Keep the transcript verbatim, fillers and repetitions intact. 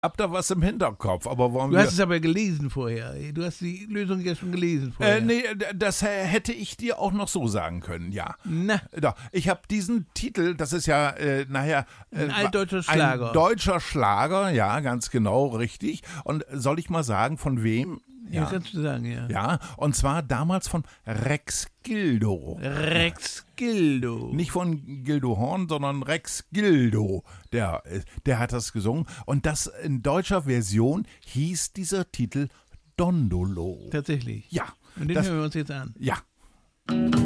hab da was im Hinterkopf, aber wollen Du wir... hast es aber gelesen vorher. Du hast die Lösung ja schon gelesen vorher. Äh, nee, das hätte ich dir auch noch so sagen können, ja. Na. Doch, ich habe diesen Titel, das ist ja äh, nachher... Äh, Ein altdeutscher Schlager. Ein deutscher Schlager, ja, ganz genau, richtig. Und soll ich mal sagen, von wem? Ja, kannst du sagen, ja. Ja, und zwar damals von Rex Gildo. Rex Gildo. Nicht von Gildo Horn, sondern Rex Gildo. Der, der hat das gesungen. Und das in deutscher Version hieß dieser Titel Dondolo. Tatsächlich. Ja. Und den das, hören wir uns jetzt an. Ja.